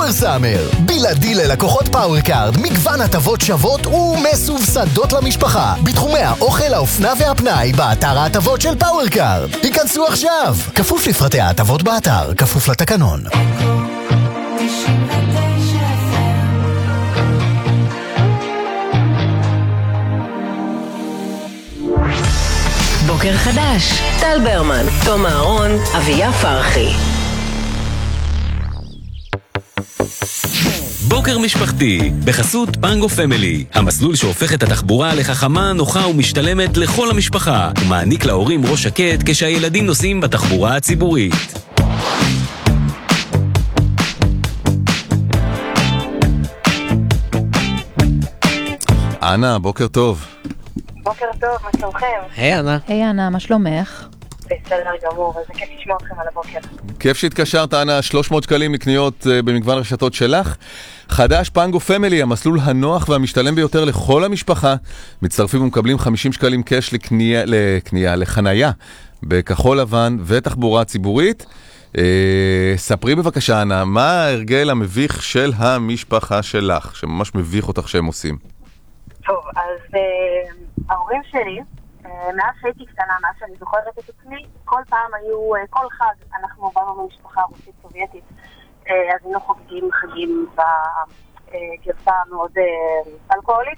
סופר סאמר. בלעדי ללקוחות פאוורקארד, מגוון הטבות שוות ומסובסדות למשפחה. בתחומי האוכל, האופנה והפנאי, באתר ההטבות של פאוורקארד. היכנסו עכשיו. כפוף לפרטי ההטבות באתר, כפוף לתקנון. בוקר חדש, טל ברמן, תום אהרון, אביה פרחי. בוקר משפחתי, בחסות פנגו פמילי, המסלול שהופך את התחבורה לחכמה, נוחה ומשתלמת לכל המשפחה, ומעניק להורים ראש שקט כשהילדים נוסעים בתחבורה הציבורית. אנה, בוקר טוב. בוקר טוב, מה שלומכם? היי אנה. היי אנה, מה שלומך? בסדר גמור, איזה כיף לשמוע אתכם על הבוקר. כיף שהתקשרת, אנה, 300 שקלים לקניות במגוון רשתות שלך. חדש פנגו פמילי, המסלול הנוח והמשתלם ביותר לכל המשפחה. מצטרפים ומקבלים 50 שקלים קש לחנייה בכחול לבן ותחבורה ציבורית. ספרי בבקשה, אנה, מה ההרגל המביך של המשפחה שלך, שממש מביך אותך שהם עושים? טוב, אז ההורים שלי, מאז שהייתי קטנה, מאז שאני זוכרת את עצמי, כל פעם היו, כל חג, אנחנו באנו ממשפחה רוסית סובייטית, אז היינו חוגגים חגים בגרסה מאוד אלכוהולית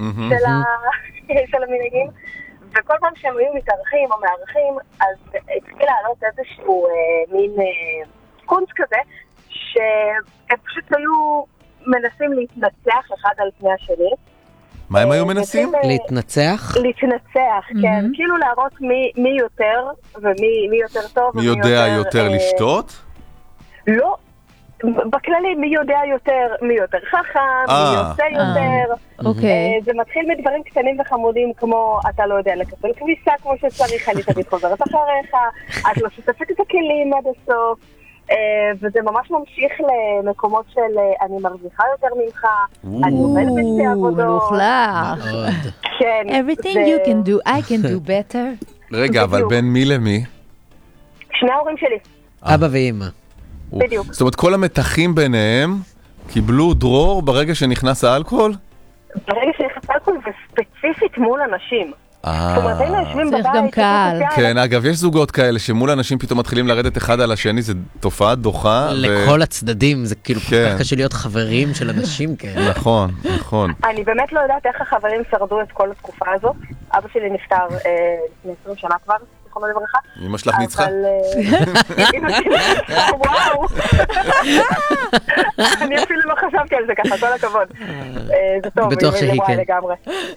של המנהגים, וכל פעם שהם היו מתארחים או מארחים, אז התחיל לעלות איזשהו מין קונץ כזה, שהם פשוט היו מנסים להתנצח אחד על פני השני. מה הם היו מנסים? להתנצח? להתנצח, כן. כאילו להראות מי יותר ומי יותר טוב. מי יודע יותר לשתות? לא. בכללי, מי יודע יותר, מי יותר חכם, מי יוצא יותר. זה מתחיל מדברים קטנים וחמודים כמו אתה לא יודע לקפל כביסה כמו שצריך, אני תמיד חוזרת אחריך, את לא שותפת את הכלים עד הסוף. וזה ממש ממשיך למקומות של אני מרוויחה יותר ממך, אני עובדת בשתי עבודות. מלוכלך. כן. Everything you can do, I can do better. רגע, אבל בין מי למי? שני ההורים שלי. אבא ואמא. בדיוק. זאת אומרת, כל המתחים ביניהם קיבלו דרור ברגע שנכנס האלכוהול? ברגע שנכנס האלכוהול וספציפית מול אנשים. זאת אומרת, היינו יושבים בבית. צריך גם קהל. כן, אגב, יש זוגות כאלה שמול אנשים פתאום מתחילים לרדת אחד על השני, זה תופעה דוחה. לכל הצדדים, זה כאילו כל כך קשה להיות חברים של אנשים כאלה. נכון, נכון. אני באמת לא יודעת איך החברים שרדו את כל התקופה הזאת. אבא שלי נפטר לפני 20 שנה כבר, זכרונו לברכה. אמא שלך ניצחה? וואו. אני אפילו לא חשבתי על זה ככה, כל הכבוד. זה טוב, בטוח שהיא כן. לגמרי.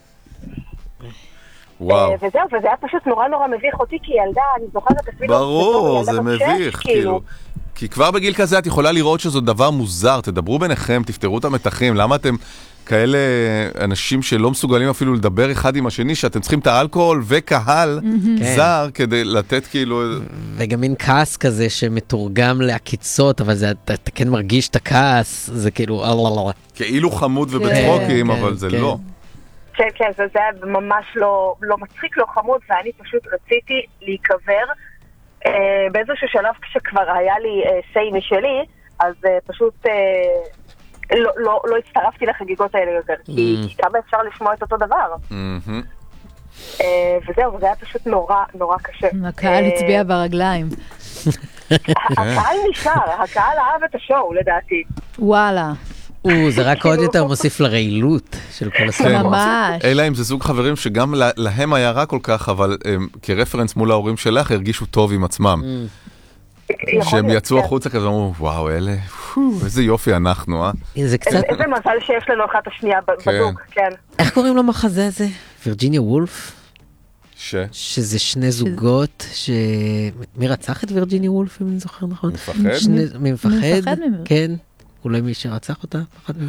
וואו. וזהו, וזה היה פשוט נורא נורא מביך אותי כילדה, אני זוכרת אפילו... ברור, זה מביך, כאילו. כי כבר בגיל כזה את יכולה לראות שזו דבר מוזר, תדברו ביניכם, תפתרו את המתחים, למה אתם כאלה אנשים שלא מסוגלים אפילו לדבר אחד עם השני, שאתם צריכים את האלכוהול וקהל זר כדי לתת כאילו... וגם מין כעס כזה שמתורגם לעקיצות, אבל אתה כן מרגיש את הכעס, זה כאילו... כאילו חמוד ובצחוקים, אבל זה לא. כן, כן, זה היה ממש לא מצחיק, לא חמוד, ואני פשוט רציתי להיקבר באיזשהו שלב כשכבר היה לי סי משלי, אז פשוט לא הצטרפתי לחגיגות האלה יותר, כי כמה אפשר לשמוע את אותו דבר. וזהו, זה היה פשוט נורא נורא קשה. הקהל הצביע ברגליים. הקהל נשאר, הקהל אהב את השואו לדעתי. וואלה. זה רק עוד יותר מוסיף לרעילות של כל הסרט. ממש. אלא אם זה זוג חברים שגם להם היה רע כל כך, אבל כרפרנס מול ההורים שלך הרגישו טוב עם עצמם. שהם יצאו החוצה כזה, אמרו, וואו, אלה, איזה יופי אנחנו, איזה מזל שיש לנו אחת השנייה בזוג, כן. איך קוראים למחזה הזה? וירג'יניה וולף? שזה שני זוגות, מי רצח את וירג'יניה וולף, אם אני זוכר נכון? מפחד? מי מפחד? כן. אולי מי שרצח אותה,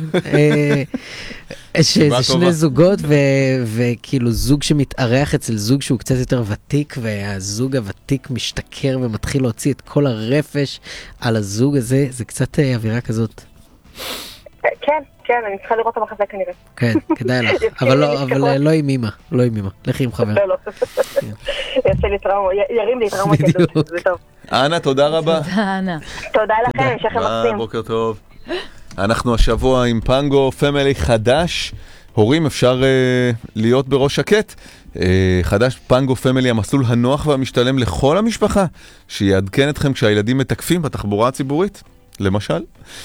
שזה שני זוגות, וכאילו זוג שמתארח אצל זוג שהוא קצת יותר ותיק, והזוג הוותיק משתכר ומתחיל להוציא את כל הרפש על הזוג הזה, זה קצת אווירה כזאת. כן, כן, אני צריכה לראות את המחזה כנראה. כן, כדאי לך, אבל לא עם אמא, לא עם אמא, לכי עם חבר. לא, יעשה לי טראומה, ירים לי טראומה כזאת, זה טוב. אנה, תודה רבה. תודה, אנה. תודה לכם, שכם מקסים. בוקר טוב. אנחנו השבוע עם פנגו פמילי חדש. הורים, אפשר להיות בראש שקט. חדש פנגו פמילי, המסלול הנוח והמשתלם לכל המשפחה, שיעדכן אתכם כשהילדים מתקפים בתחבורה הציבורית, למשל.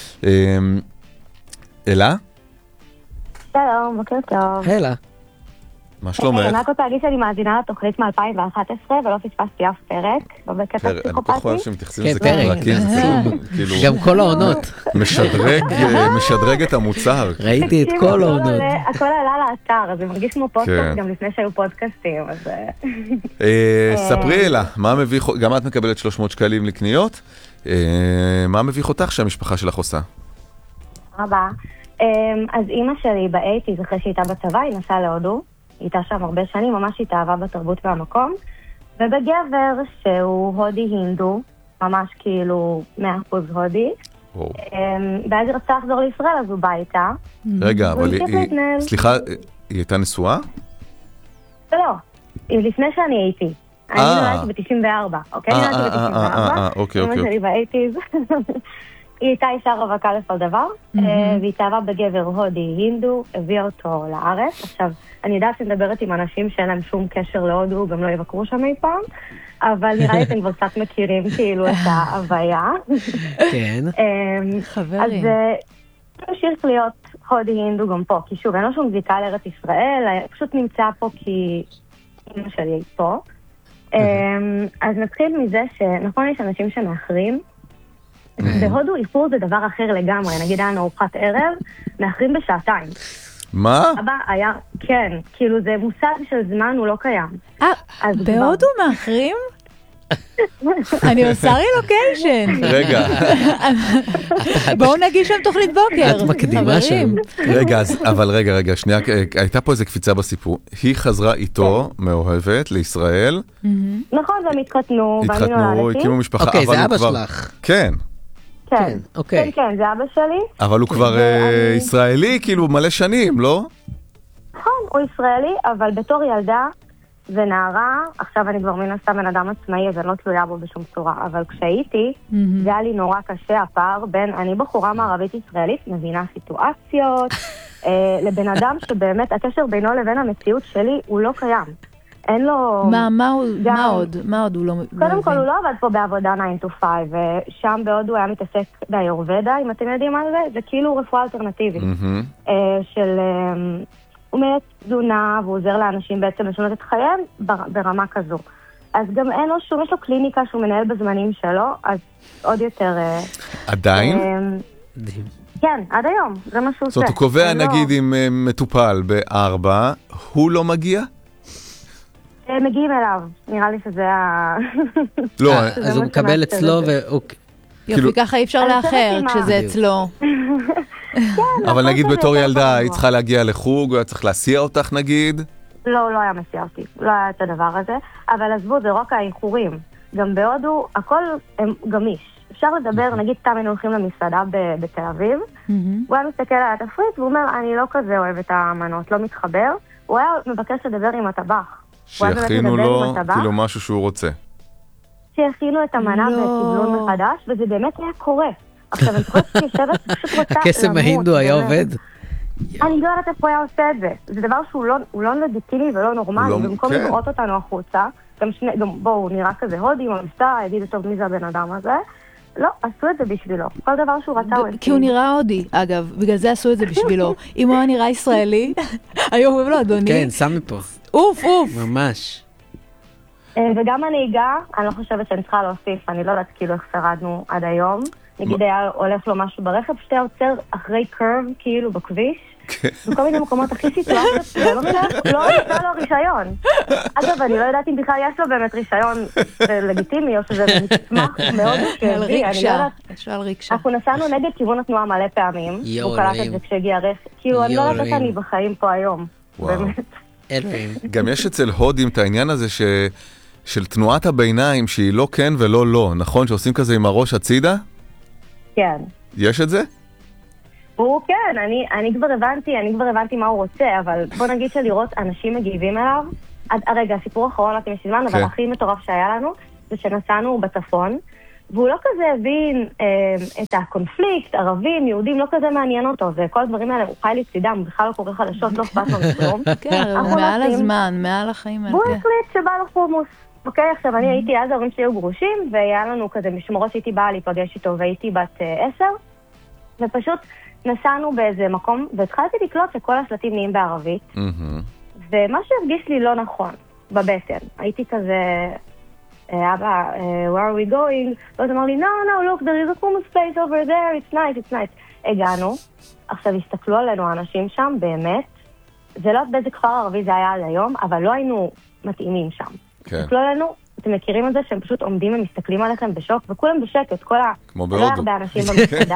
אלה? שלום, בוקר טוב. הלה. מה שלומך? אני רק רוצה להגיד שאני מאזינה לתוכנית מ-2011 ולא פספסתי אף פרק, לא בקטע פסיכופתי. אני בטוח שמתייחסים לזה פרק. כפרקים. גם כל העונות. משדרג את המוצר. ראיתי את כל העונות. הכל עלה לאתר, אז זה מרגיש כמו פודקאסט גם לפני שהיו פודקאסטים. ספרי אלה, מה מביך, גם את מקבלת 300 שקלים לקניות, מה מביך אותך שהמשפחה שלך עושה? רבה. אז אימא שלי באייטיז אחרי שהייתה בצבא, היא נסעה להודו. היא הייתה שם הרבה שנים, ממש התאהבה בתרבות והמקום, ובגבר שהוא הודי הינדו, ממש כאילו 100% הודי, ואז היא רצתה לחזור לישראל, אז הוא בא איתה. רגע, אבל סליחה, היא הייתה נשואה? לא, לפני שאני הייתי. אני נולדתי ב-94, אוקיי? אני נולדתי ב-94, אימא שלי באייטיז. היא הייתה אישה רווקה לכל דבר, והיא התאהבה בגבר הודי הינדו, הביאה אותו לארץ. עכשיו, אני יודעת שמדברת עם אנשים שאין להם שום קשר להודו, גם לא יבקרו שם אי פעם, אבל נראה לי אתם כבר קצת מכירים כאילו את ההוויה. כן. חברים. אז תמשיך להיות הודי הינדו גם פה, כי שוב, אין לו שום זיקה לארץ ישראל, פשוט נמצא פה כי אמא שלי היא פה. אז נתחיל מזה שנכון יש אנשים שמאחרים, בהודו איפור זה דבר אחר לגמרי, נגיד היה ארוחת ערב, מאחרים בשעתיים. מה? אבא היה, כן, כאילו זה מושג של זמן, הוא לא קיים. בהודו מאחרים? אני עושה רילוקיישן. רגע. בואו נגיש שם תוכנית בוקר. את מקדימה שם. רגע, אבל רגע, שנייה, הייתה פה איזה קפיצה בסיפור. היא חזרה איתו, מאוהבת, לישראל. נכון, והם התחתנו, ואני נולדתי. התחתנו, הקימו משפחה. אוקיי, זה אבא שלך. כן. כן, אוקיי. כן, זה אבא שלי. אבל הוא כבר ישראלי, כאילו מלא שנים, לא? נכון, הוא ישראלי, אבל בתור ילדה ונערה, עכשיו אני כבר מן הסתם בן אדם עצמאי, אז אני לא תלויה בו בשום צורה, אבל כשהייתי, זה היה לי נורא קשה הפער בין, אני בחורה מערבית ישראלית, מבינה סיטואציות, לבן אדם שבאמת הקשר בינו לבין המציאות שלי הוא לא קיים. אין לו... מה עוד הוא לא מבין? קודם כל הוא לא עבד פה בעבודה 9 to 5, ושם בעוד הוא היה מתעסק באיורבדה, אם אתם יודעים על זה, זה כאילו רפואה אלטרנטיבית. של... הוא מייעץ תזונה, והוא עוזר לאנשים בעצם לשנות את חייהם ברמה כזו. אז גם אין לו שום, יש לו קליניקה שהוא מנהל בזמנים שלו, אז עוד יותר... עדיין? כן, עד היום, זה מה שהוא עושה. זאת אומרת, הוא קובע נגיד אם מטופל ב-4, הוא לא מגיע? מגיעים אליו, נראה לי שזה ה... לא, אז הוא מקבל אצלו יופי, ככה אי אפשר לאחר כשזה אצלו. אבל נגיד בתור ילדה, היא צריכה להגיע לחוג, הוא היה צריך להסיע אותך נגיד? לא, הוא לא היה מסיע אותי, לא היה את הדבר הזה, אבל עזבו, זה רק האיחורים. גם בהודו, הכל גמיש. אפשר לדבר, נגיד סתם היינו הולכים למסעדה בתל אביב, הוא היה מסתכל על התפריט, והוא אומר, אני לא כזה אוהב את המנות, לא מתחבר, הוא היה מבקש לדבר עם הטבח. שיכינו לו כאילו משהו שהוא רוצה. שיכינו את המנה בסגנון מחדש, וזה באמת היה קורה. עכשיו, אני חושבת שיושבת, פשוט רוצה למות. הקסם ההינדו היה עובד? אני לא יודעת איפה הוא היה עושה את זה. זה דבר שהוא לא לגיטימי ולא נורמלי, במקום לראות אותנו החוצה, גם בואו, הוא נראה כזה הודי, הוא המסתר, יגיד טוב מי זה הבן אדם הזה. לא, עשו את זה בשבילו. כל דבר שהוא רצה הוא... כי הוא נראה הודי, אגב, בגלל זה עשו את זה בשבילו. אם הוא היה נראה ישראלי, היו אומרים לו, אדוני. כן, שם מפה. אוף. ממש. וגם הנהיגה, אני לא חושבת שאני צריכה להוסיף, אני לא יודעת כאילו איך שרדנו עד היום. נגיד היה הולך לו משהו ברכב, שאתה עוצר אחרי קרב כאילו בכביש, בכל מיני מקומות הכי סיטואציות, זה לא נמצא לו רישיון. אגב, אני לא יודעת אם בכלל יש לו באמת רישיון לגיטימי, או שזה מסמך מאוד שהביא, אני לא יודעת. אנחנו נסענו נגד כיוון התנועה מלא פעמים, הוא קלט את זה כשהגיע רכב, כאילו אני לא יודעת איך אני בחיים פה היום, באמת. גם יש אצל הודים את העניין הזה של תנועת הביניים, שהיא לא כן ולא לא, נכון? שעושים כזה עם הראש הצידה? כן. יש את זה? הוא כן, אני כבר הבנתי מה הוא רוצה, אבל בוא נגיד שלראות אנשים מגיבים אליו, רגע, הסיפור האחרון, אתם יש זמן, אבל הכי מטורף שהיה לנו, זה שנסענו בצפון, והוא לא כזה הבין את הקונפליקט, ערבים, יהודים, לא כזה מעניין אותו, וכל הדברים האלה, הוא חי לצידם, הוא בכלל לא קורא חדשות, לא אכפת לו מכלום. כן, הוא מעל הזמן, מעל החיים. והוא החליט שבא לו חומוס. אוקיי, עכשיו אני הייתי, אז ההורים שלי היו גרושים, והיה לנו כזה משמרות שהייתי באה להיפגש איתו, והייתי בת 10, ופשוט נסענו באיזה מקום, והתחלתי לקלוט שכל השלטים נהיים בערבית, ומה שהרגיש לי לא נכון, בבטן. הייתי כזה, אבא, where are we going? ואז אמר לי, no, look, there is a hummus place over there, it's nice. הגענו, עכשיו הסתכלו עלינו האנשים שם, באמת, זה לא באיזה כפר ערבי זה היה עד היום, אבל לא היינו מתאימים שם. הסתכלו עלינו, אתם מכירים את זה שהם פשוט עומדים ומסתכלים עליכם בשוק, וכולם בשקט, כל לא הרבה אנשים במסעדה.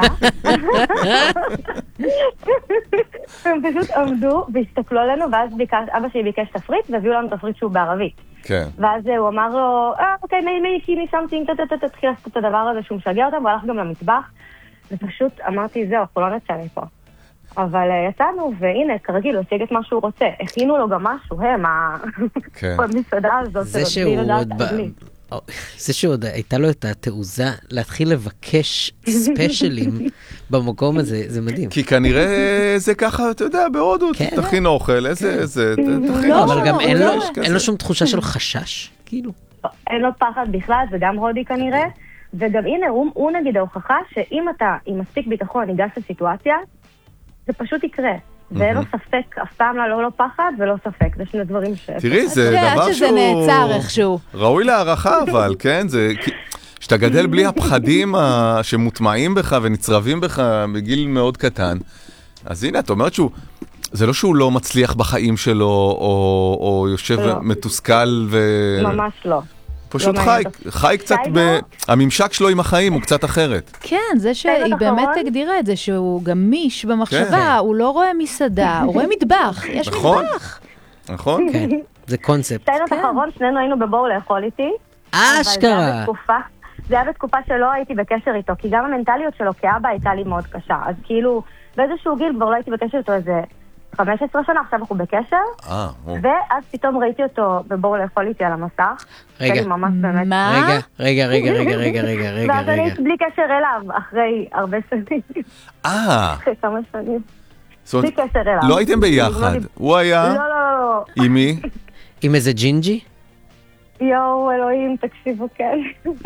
הם פשוט עמדו והסתכלו עלינו, ואז אבא שלי ביקש תפריט, והביאו לנו תפריט שהוא בערבית. ואז הוא אמר לו, אוקיי, maybe something, תתחיל לעשות את הדבר הזה שהוא משגע אותם, והוא הלך גם למטבח, ופשוט אמרתי, זהו, אנחנו לא נצא מפה. אבל יצאנו, והנה, כרגיל, הוא השיג את מה שהוא רוצה. הכינו לו גם משהו, במסעדה הזאת. זה שעוד הייתה לו את התעוזה להתחיל לבקש ספיישלים במקום הזה, זה מדהים. כי כנראה זה ככה, אתה יודע, בהודו, תכין אוכל, איזה, תכין. אבל גם אין לו שום תחושה של חשש, כאילו. אין לו פחד בכלל, זה גם הודי כנראה. וגם הנה, הוא נגיד ההוכחה שאם אתה עם מספיק ביטחון ניגש לסיטואציה, זה פשוט יקרה. ואין לו ספק, אף פעם לא פחד ולא ספק. זה שני דברים ש... תראי, זה דבר שזה נעצר איכשהו. ראוי להערכה אבל, כן? זה... שאתה גדל בלי הפחדים שמוטמעים בך ונצרבים בך בגיל מאוד קטן. אז הנה, את אומרת שהוא... זה לא שהוא לא מצליח בחיים שלו, או יושב מתוסכל ו... ממש לא. פשוט חי קצת, הממשק שלו עם החיים הוא קצת אחרת. כן, זה שהיא באמת הגדירה את זה, שהוא גמיש במחשבה, הוא לא רואה מסעדה, הוא רואה מטבח, יש מטבח. נכון? כן, זה קונספט. סיינת אחרון, שנינו היינו בבואו לאכול איתי. אשכרה. זה היה בתקופה שלא הייתי בקשר איתו, כי גם המנטליות שלו כאבא הייתה לי מאוד קשה. אז כאילו, באיזשהו גיל כבר לא הייתי בקשר איתו איזה 15 שנה, עכשיו אנחנו בקשר, ואז פתאום ראיתי אותו בבואו לאכול איתי על המסך. רגע, מה? רגע. ואז אני בלי קשר אליו, אחרי הרבה שנים. אחרי כמה שנים. בלי קשר אליו. לא הייתם ביחד, הוא היה... לא. עם מי? עם איזה ג'ינג'י? יואו, אלוהים, תקשיבו, כן.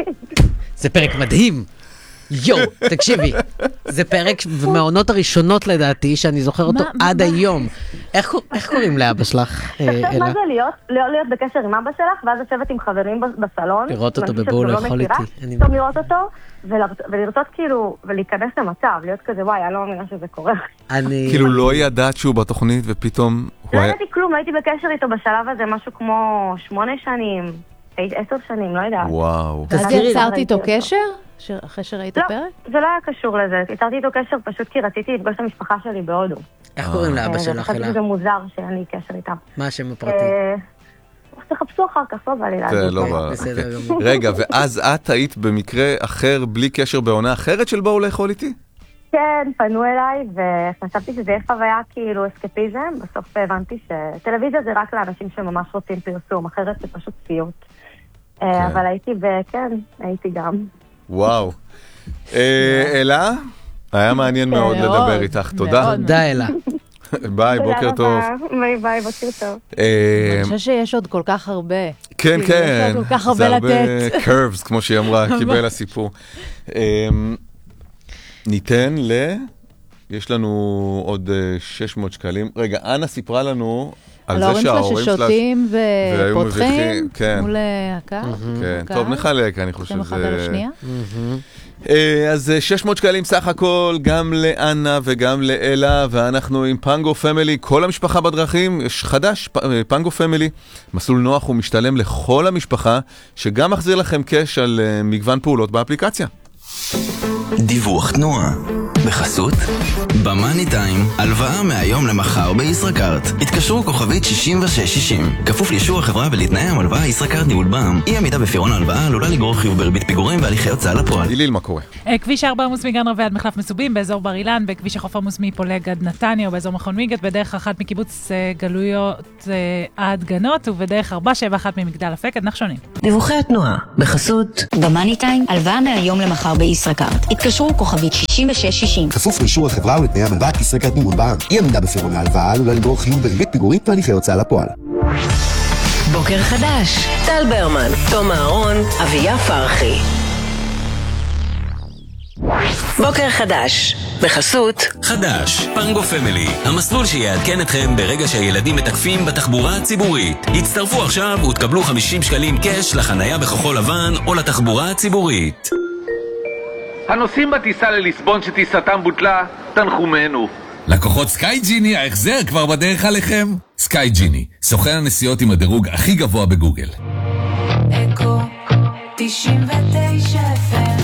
זה פרק מדהים. יואו, תקשיבי, זה פרק מהעונות הראשונות לדעתי, שאני זוכר אותו עד היום. איך קוראים לאבא שלך? מה זה להיות בקשר עם אבא שלך, ואז לשבת עם חברים בסלון. לראות אותו בבואו לאכול איתי. פתאום לראות אותו, ולרצות כאילו, ולהיכנס למצב, להיות כזה, וואי, אני לא מאמינה שזה קורה. כאילו לא ידעת שהוא בתוכנית, ופתאום... לא ידעתי כלום, הייתי בקשר איתו בשלב הזה, משהו כמו 8 שנים, 10 שנים, לא יודעת. וואו. אז יצרת איתו קשר? אחרי שראית פרק? לא, זה לא היה קשור לזה. יצרתי איתו קשר פשוט כי רציתי לפגוש את המשפחה שלי בהודו. איך קוראים לאבא שלך? חשבתי שזה מוזר שאין לי קשר איתם. מה השם הפרטי? תחפשו אחר כך, לא בא לי להגיד. זה לא בא. רגע, ואז את היית במקרה אחר, בלי קשר בעונה אחרת של בואו לאכול איתי? כן, פנו אליי, וחשבתי שזה יהיה חוויה כאילו אסקפיזם. בסוף הבנתי שטלוויזיה זה רק לאנשים שממש רוצים פרסום, אחרת זה פשוט סיוט. אבל הייתי גם. וואו. אלה? היה מעניין מאוד לדבר איתך, תודה. תודה אלה. ביי, בוקר טוב. ביי, בוקר טוב. אני חושב שיש עוד כל כך הרבה. כן. יש עוד כל כך הרבה לתת. זה הרבה curves, כמו שהיא אמרה, קיבל הסיפור. ניתן יש לנו עוד 600 שקלים. רגע, אנה סיפרה לנו על זה שההורים שלה ששותים ופותחים מול הקהל. כן, טוב, נחלק, אני חושב שזה... אז 600 שקלים סך הכל, גם לאנה וגם לאלה, ואנחנו עם פנגו פמילי, כל המשפחה בדרכים, יש חדש, פנגו פמילי, מסלול נוח ומשתלם לכל המשפחה, שגם מחזיר לכם קש על מגוון פעולות באפליקציה. דיווח תנועה. בחסות במאני טיים, הלוואה מהיום למחר בישראכרט. התקשרו כוכבית 6660. כפוף לאישור החברה ולתנאי המלוואה. ישראכרט ניהול בע"מ. אי עמידה בפירעון ההלוואה עלולה לגרור חיוב בריבית פיגורים והליכי הוצאה לפועל. איליל, מה קורה? כביש 4 עמוס מגן רבי עד מחלף מסובים באזור בר אילן, בכביש החוף עמוס מפולג עד נתניה ובאזור מכון מיגת, בדרך אחת מקיבוץ גלויות עד גנות ובדרך 471 ממגדל אפק עד נחשונים. דיווחי התנועה בחסות במאני טיים, הלוואה מהיום למחר בישראכרט. התקשרו כוכבית 6660. כפוף לאישור החברה ולתנאי המלווה. ישראכרט ניהול בע"מ. אי עמידה בפירעון ההלוואה עלולה לגרור חיוב בריבית פיגורים והליכי הוצאה לפועל. בוקר חדש, טל ברמן, תום אהרון, אביה פרחי. בוקר חדש, בחסות חדש, פנגו פמילי, המסלול שיעדכן אתכם ברגע שהילדים מתקפים בתחבורה הציבורית. הצטרפו עכשיו ותקבלו 50 שקלים קש לחנייה בכחול לבן או לתחבורה הציבורית. הנוסעים בטיסה לליסבון שטיסתם בוטלה, תנחומנו. לקוחות סקאי ג'יני, ההחזר כבר בדרך עליכם. סקאי ג'יני, סוכן הנסיעות עם הדירוג הכי גבוה בגוגל. אקו 99 FM.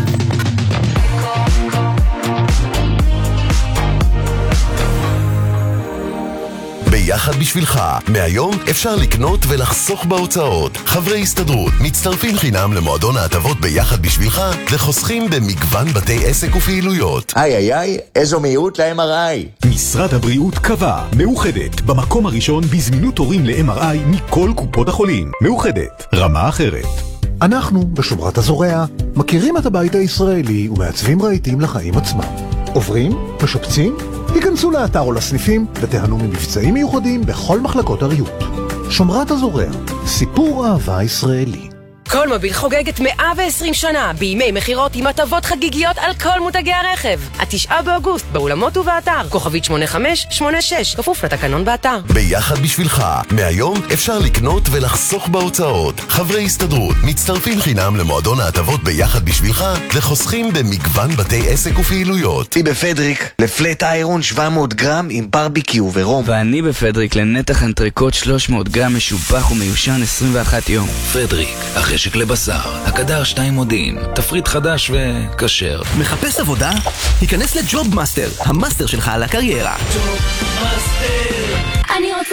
ביחד בשבילך, מהיום אפשר לקנות ולחסוך בהוצאות. חברי הסתדרות מצטרפים חינם למועדון ההטבות ביחד בשבילך וחוסכים במגוון בתי עסק ופעילויות. איי, איזו מהירות ל-MRI. משרד הבריאות קבע, מאוחדת, במקום הראשון בזמינות תורים ל-MRI מכל קופות החולים. מאוחדת, רמה אחרת. אנחנו, בשומרת הזורע, מכירים את הבית הישראלי ומעצבים רהיטים לחיים עצמם. עוברים, משפצים, היכנסו לאתר או לסניפים ותיהנו ממבצעים מיוחדים בכל מחלקות הריהוט. שומרת הזורע, סיפור אהבה ישראלי. כל מוביל חוגגת 120 שנה בימי מחירות עם הטבות חגיגיות על כל מותגי הרכב. 9 באוגוסט באולמות ובאתר, כוכבית 8586, כפוף לתקנון באתר. ביחד בשבילך, מהיום אפשר לקנות ולחסוך בהוצאות. חברי הסתדרות מצטרפים חינם למועדון ההטבות ביחד בשבילך וחוסכים במגוון בתי עסק ופעילויות. אני בפדריק לפלט איירון 700 גרם עם ברביקיו ורום. ואני בפדריק לנתח אנטריקוט 300 גרם משובח ומיושן 21 יום. פדריק, חשק לבשר, הקדר 2 מודיעין, תפריט חדש וקשר. מחפש עבודה? היכנס לג'וב מאסטר, המאסטר שלך על הקריירה. ג'וב מאסטר. אני רוצה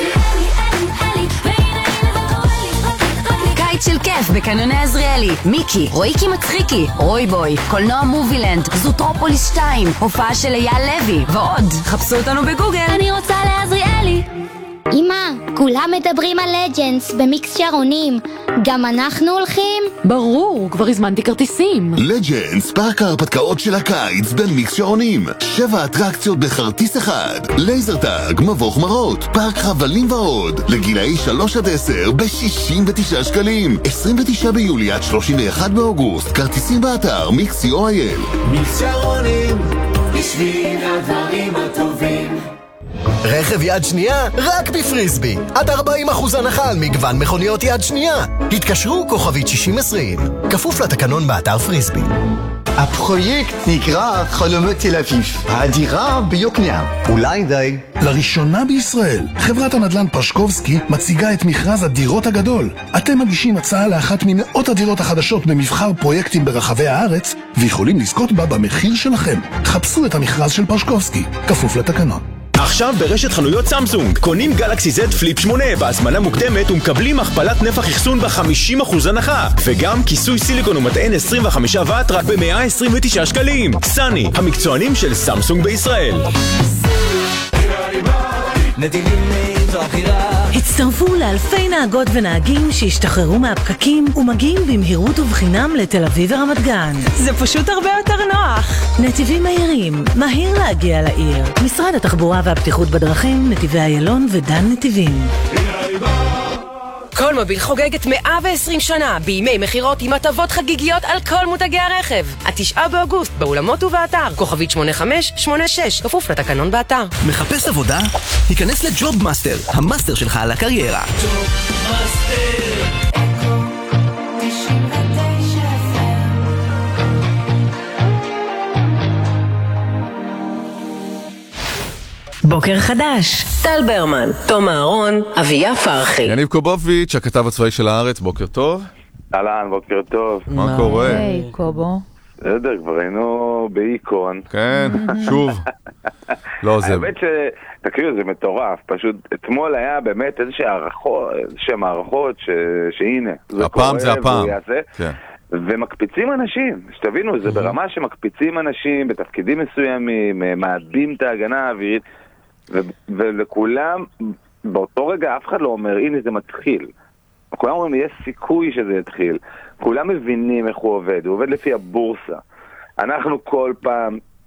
קיץ של כיף בקניוני עזריאלי. מיקי, רואיקי מצחיקי, רוי בוי, קולנוע מובילנד, זוטרופוליס 2, הופעה של אייל לוי ועוד. חפשו אותנו בגוגל. אני רוצה לעזריאלי. אמא, כולם מדברים על לג'נדס במיקס שערונים. גם אנחנו הולכים? ברור, כבר הזמנתי כרטיסים. לג'נדס, פארק ההרפתקאות של הקיץ במיקס שערונים. 7 אטרקציות בחרטיס אחד. לייזר טאג, מבוך מרות, פארק חבלים ועוד. לגילאי 3 עד 10 ב-69 שקלים. 29 ביולי עד 31 באוגוסט. כרטיסים באתר mix.co.il. מיקס שערונים, בשביל הדברים הטובים. רכב יד שנייה רק בפריסבי. עד 40% הנחה על מגוון מכוניות יד שנייה. התקשרו כוכבית 6020. כפוף לתקנון באתר פריסבי. הפרויקט נקרא חלומות תל אביב. הדירה ביוקנעם. אולי די. לראשונה בישראל, חברת הנדל"ן פרשקובסקי מציגה את מכרז הדירות הגדול. אתם מגישים הצעה לאחת ממאות הדירות החדשות במבחר פרויקטים ברחבי הארץ, ויכולים לזכות בה במחיר שלכם. חפשו את המכרז של פרשקובסקי, כפוף לתקנון. עכשיו ברשת חנויות סמסונג, קונים גלקסי Z פליפ 8 בהזמנה מוקדמת ומקבלים הכפלת נפח אחסון ב-50% הנחה, וגם כיסוי סיליקון ומטען 25 וואט רק ב-129 שקלים. סני, המקצוענים של סמסונג בישראל. הצטרפו לאלפי נהגות ונהגים שהשתחררו מהפקקים ומגיעים במהירות ובחינם לתל אביב ורמת גן. זה פשוט הרבה יותר נוח. נתיבים מהירים, מהיר להגיע לעיר. משרד התחבורה והבטיחות בדרכים, נתיבי איילון ודן נתיבים. כל מוביל חוגגת 120 שנה בימי מחירות עם הטבות חגיגיות על כל מותגי הרכב. 9 באוגוסט באולמות ובאתר, כוכבית 8586, כפוף לתקנון באתר. מחפש עבודה? היכנס לג'וב מאסטר, המאסטר שלך על הקריירה. ג'וב מאסטר. בוקר חדש, טל ברמן, תום אהרון, אביה פרחי. יניב קובוביץ', הכתב הצבאי של הארץ, בוקר טוב. אהלן, בוקר טוב. מה קורה? היי, קובו. בסדר, כבר היינו באיקון. כן, שוב. לא, זה... האמת תקשיבו, זה מטורף. פשוט אתמול היה באמת איזושהי מערכות שהנה, הפעם זה הפעם. כן. ומקפיצים אנשים, שתבינו, זה ברמה שמקפיצים אנשים בתפקידים מסוימים, מאבדים את ההגנה האווירית, ולכולם, באותו רגע אף אחד לא אומר, הנה זה מתחיל. כולם אומרים, יש סיכוי שזה יתחיל. כולם מבינים איך הוא עובד לפי הבורסה. אנחנו כל פעם